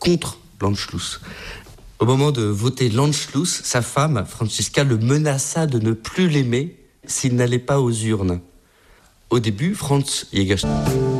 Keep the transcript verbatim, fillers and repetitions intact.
contre l'Anschluss. Au moment de voter l'Anschluss, sa femme, Franziska, le menaça de ne plus l'aimer s'il n'allait pas aux urnes. Au début, Franz Jägerstätter